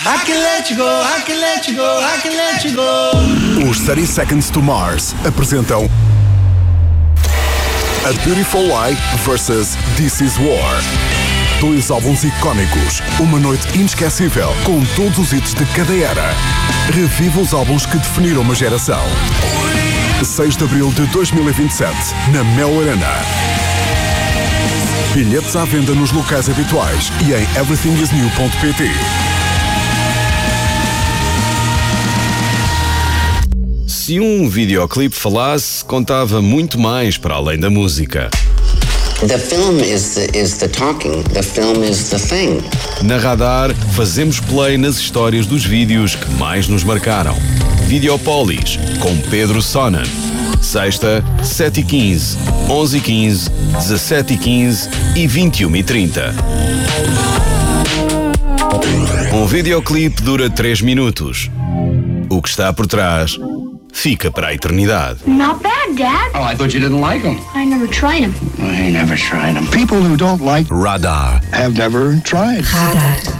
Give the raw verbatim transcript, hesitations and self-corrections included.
I can let you go, I can let you go, I can let you go. Os thirty Seconds to Mars apresentam A Beautiful Lie versus This Is War. Dois álbuns icónicos, uma noite inesquecível com todos os hits de cada era. Reviva os álbuns que definiram uma geração. seis de abril de dois mil e vinte e sete, na Mel Arena. Bilhetes à venda nos locais habituais e em everything is new ponto pt. Se um videoclipe falasse, contava muito mais para além da música. The film is the, is the talking. The film is the thing. Na Radar, fazemos play nas histórias dos vídeos que mais nos marcaram. Videopolis, com Pedro Sonnen. Sexta, sete e quinze, onze e quinze, dezassete e quinze e vinte e uma e trinta. Um videoclipe dura três minutos. O que está por trás fica para a eternidade. Not bad, Dad. Oh, I thought you didn't like them. I never tried them. I never tried them. People who don't like Radar. have never tried. Radar.